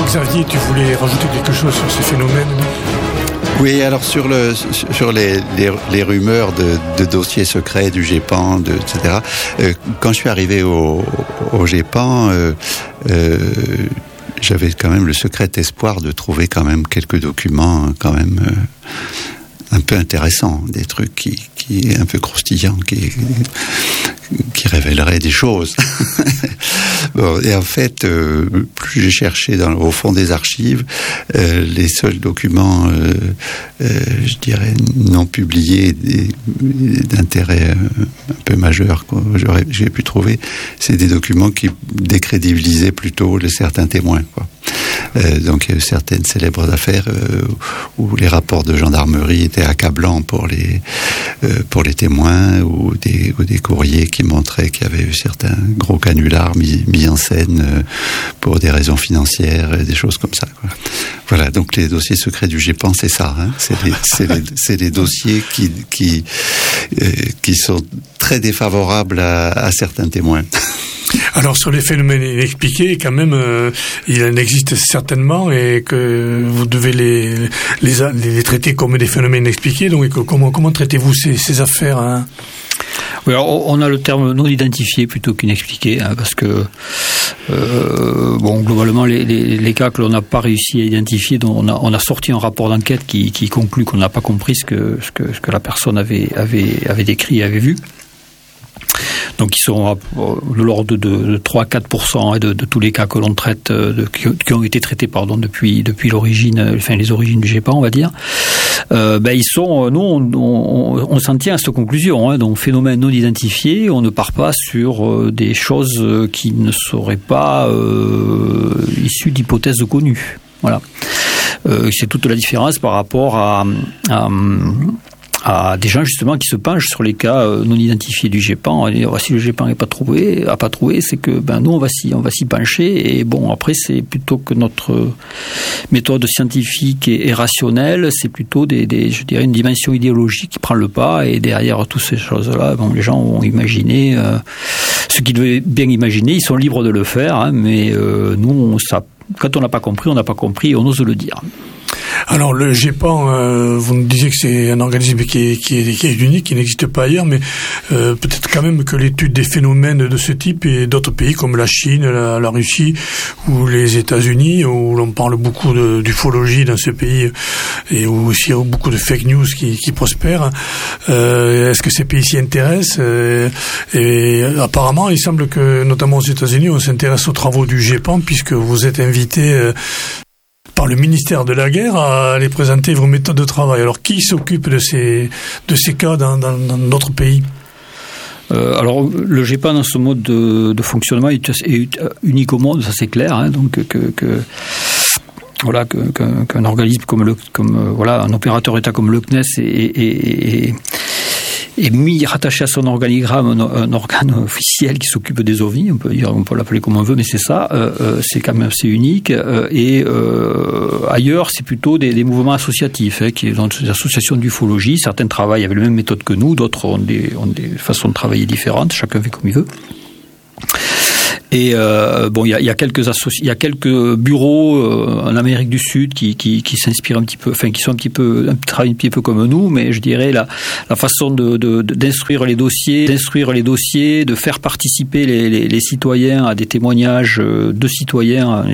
Xavier, tu voulais rajouter quelque chose sur ces phénomènes? Oui, alors sur les rumeurs de dossiers secrets du GEPAN, etc. Quand je suis arrivé au GEPAN, j'avais quand même le secret espoir de trouver quand même quelques documents quand même un peu intéressants, des trucs qui un peu croustillants, qui révéleraient des choses. Bon, et en fait, plus j'ai cherché au fond des archives, les seuls documents, je dirais, non publiés d'intérêt un peu majeur que j'ai pu trouver, c'est des documents qui décrédibilisaient plutôt certains témoins, quoi. Donc il y a eu certaines célèbres affaires où les rapports de gendarmerie étaient accablants pour les témoins, ou des courriers qui montraient qu'il y avait eu certains gros canulars mis en scène pour des raisons financières, des choses comme ça, quoi. Voilà, donc les dossiers secrets du GEPAN, c'est ça, hein. C'est les dossiers qui sont très défavorables à certains témoins. Alors sur les phénomènes inexpliqués, quand même, il en existe certainement, et que vous devez les traiter comme des phénomènes inexpliqués. Donc comment traitez-vous ces affaires, hein? Oui, alors on a le terme non identifié plutôt qu'inexpliqué, hein, parce que globalement les cas que l'on n'a pas réussi à identifier, dont on a sorti un rapport d'enquête qui conclut qu'on n'a pas compris ce que la personne avait décrit et avait vu. Donc ils sont de l'ordre de 3-4% de tous les cas que l'on traite, qui ont été traités depuis l'origine, enfin les origines du GEPAN, on va dire. Ils sont, nous on s'en tient à cette conclusion, hein, donc phénomène non identifié. On ne part pas sur des choses qui ne seraient pas issues d'hypothèses connues. Voilà. C'est toute la différence par rapport à des gens justement qui se penchent sur les cas non identifiés du GEPAN. Et si le GEPAN n'a pas trouvé, c'est que nous on va s'y pencher. Et bon, après c'est plutôt que notre méthode scientifique et rationnelle, c'est plutôt je dirais une dimension idéologique qui prend le pas. Et derrière toutes ces choses-là, les gens ont imaginé ce qu'ils devaient bien imaginer. Ils sont libres de le faire, hein, mais nous, quand on n'a pas compris, on n'a pas compris. Et on ose le dire. Alors le GEPAN, vous nous disiez que c'est un organisme qui est unique, qui n'existe pas ailleurs, mais peut-être quand même que l'étude des phénomènes de ce type et d'autres pays comme la Chine, la Russie ou les États-Unis, où l'on parle beaucoup d'ufologie dans ce pays et où aussi il y a beaucoup de fake news qui prospèrent. Est-ce que ces pays s'y intéressent? Et apparemment, il semble que notamment aux États-Unis, on s'intéresse aux travaux du GEPAN, puisque vous êtes invité par le ministère de la Guerre à aller présenter vos méthodes de travail. Alors, qui s'occupe de ces cas dans notre pays? Alors, le GEPAN dans ce mode de fonctionnement est unique au monde, ça c'est clair, hein, donc qu'un organisme comme un opérateur État comme le CNES est mis rattaché à son organigramme un organe officiel qui s'occupe des OVNI, on peut l'appeler comme on veut, mais c'est ça, c'est quand même assez unique. Et ailleurs, c'est plutôt des mouvements associatifs, hein, qui sont des associations d'ufologie. Certains travaillent avec la même méthode que nous, d'autres ont des façons de travailler différentes, chacun fait comme il veut. Et il y a quelques bureaux en Amérique du Sud qui s'inspirent un petit peu, enfin qui sont travaillent un petit peu comme nous, mais je dirais la façon d'instruire les dossiers, de faire participer les citoyens à des témoignages de citoyens,